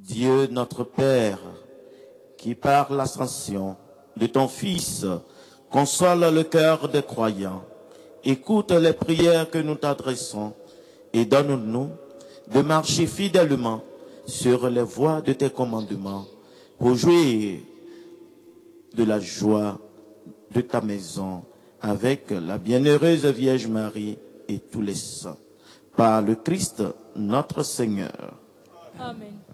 Dieu notre Père, qui par l'ascension de ton Fils console le cœur des croyants, écoute les prières que nous t'adressons et donne-nous de marcher fidèlement sur les voies de tes commandements pour jouir de la joie de ta maison avec la bienheureuse Vierge Marie et tous les saints. Par le Christ notre Seigneur. Amen.